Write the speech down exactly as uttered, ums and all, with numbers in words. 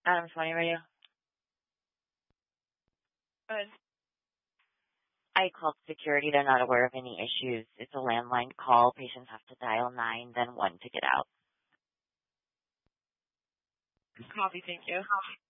Adams County Radio. Good. I called security. They're not aware of any issues. It's a landline call. Patients have to dial nine, then one to get out. Copy, thank you.